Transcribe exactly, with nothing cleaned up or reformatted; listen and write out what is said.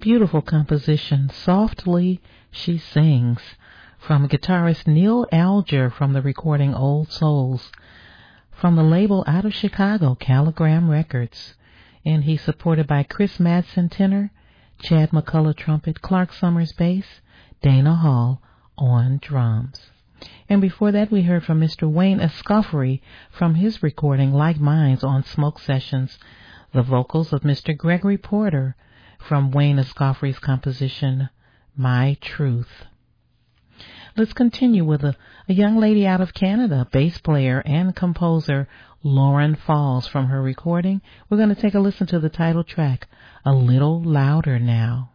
Beautiful composition, Softly She Sings, from guitarist Neil Alger from the recording Old Souls, from the label out of Chicago, Caligram Records. And he's supported by Chris Madsen tenor, Chad McCullough trumpet, Clark Summers bass, Dana Hall on drums. And before that, we heard from Mister Wayne Escoffery from his recording Like Minds on Smoke Sessions, the vocals of Mister Gregory Porter from Wayne Escoffery's composition, My Truth. Let's continue with a, a young lady out of Canada, bass player and composer Lauren Falls from her recording. We're going to take a listen to the title track, A Little Louder Now.